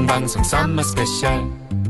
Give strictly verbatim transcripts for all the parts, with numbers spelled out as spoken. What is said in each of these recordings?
극동방송 썸머 스페셜.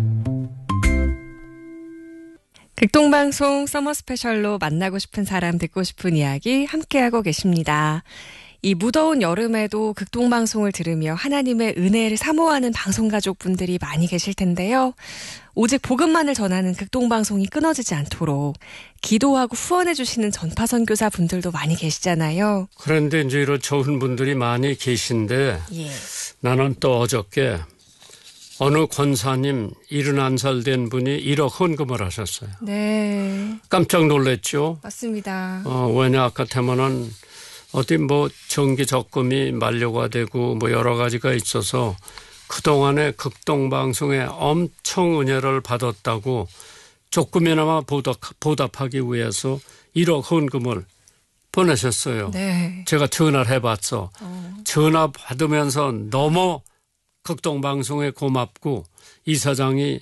극동방송 서머 스페셜로 만나고 싶은 사람, 듣고 싶은 이야기 함께하고 계십니다. 이 무더운 여름에도 극동방송을 들으며 하나님의 은혜를 사모하는 방송가족분들이 많이 계실 텐데요. 오직 복음만을 전하는 극동방송이 끊어지지 않도록 기도하고 후원해 주시는 전파선교사 분들도 많이 계시잖아요. 그런데 이제 이런 좋은 분들이 많이 계신데 예. 나는 또 어저께 어느 권사님 일흔한 살 된 분이 일억 헌금을 하셨어요. 네. 깜짝 놀랐죠. 맞습니다. 어, 왜냐 아까테면은 어디 뭐 정기 적금이 만료가 되고 뭐 여러 가지가 있어서 그동안에 극동방송에 엄청 은혜를 받았다고 조금이나마 보답, 보답하기 위해서 일억 헌금을 보내셨어요. 네. 제가 전화를 해봤어. 어. 전화 받으면서 너무 극동방송에 고맙고 이사장이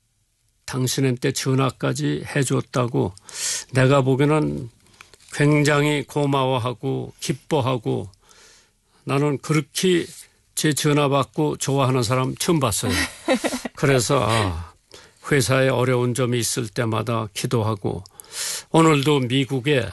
당신한테 전화까지 해줬다고 내가 보기에는 굉장히 고마워하고 기뻐하고 나는 그렇게 제 전화 받고 좋아하는 사람 처음 봤어요. 그래서 아, 회사에 어려운 점이 있을 때마다 기도하고 오늘도 미국에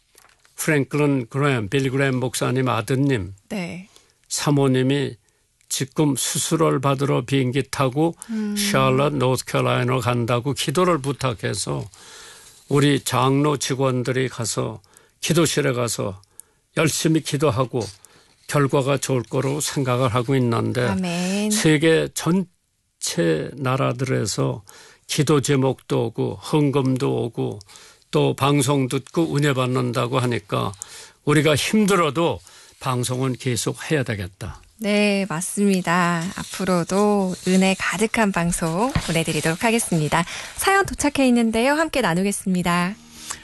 프랭클린 그램, 빌리 그램 목사님 아드님 네. 사모님이 지금 수술을 받으러 비행기 타고 음. 샬럿, 노스캐롤라이나로 간다고 기도를 부탁해서 우리 장로 직원들이 가서 기도실에 가서 열심히 기도하고 결과가 좋을 거로 생각을 하고 있는데 아멘. 세계 전체 나라들에서 기도 제목도 오고 헌금도 오고 또 방송 듣고 은혜 받는다고 하니까 우리가 힘들어도 방송은 계속 해야 되겠다. 네, 맞습니다. 앞으로도 은혜 가득한 방송 보내드리도록 하겠습니다. 사연 도착해 있는데요. 함께 나누겠습니다.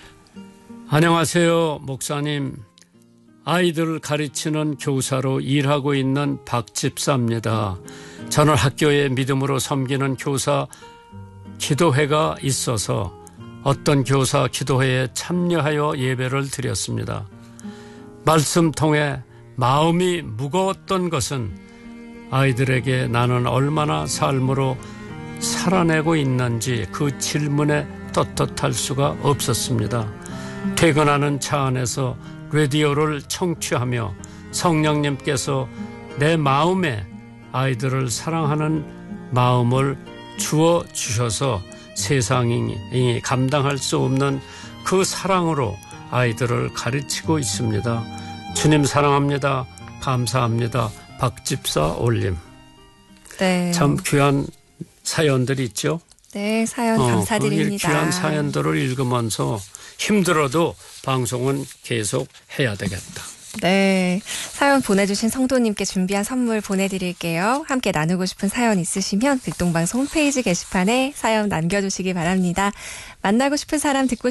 안녕하세요, 목사님. 아이들을 가르치는 교사로 일하고 있는 박 집사입니다. 저는 학교에 믿음으로 섬기는 교사 기도회가 있어서 어떤 교사 기도회에 참여하여 예배를 드렸습니다. 말씀 통해 마음이 무거웠던 것은 아이들에게 나는 얼마나 삶으로 살아내고 있는지 그 질문에 떳떳할 수가 없었습니다. 퇴근하는 차 안에서 라디오를 청취하며 성령님께서 내 마음에 아이들을 사랑하는 마음을 주어 주셔서 세상이 감당할 수 없는 그 사랑으로 아이들을 가르치고 있습니다. 주님 사랑합니다. 감사합니다. 박집사 올림. 네. 참 귀한 사연들이 있죠. 네, 사연 어, 감사드립니다. 그 귀한 사연들을 읽으면서 힘들어도 방송은 계속 해야 되겠다. 네, 사연 보내주신 성도님께 준비한 선물 보내드릴게요. 함께 나누고 싶은 사연 있으시면 극동방송 홈페이지 게시판에 사연 남겨주시기 바랍니다. 만나고 싶은 사람, 듣고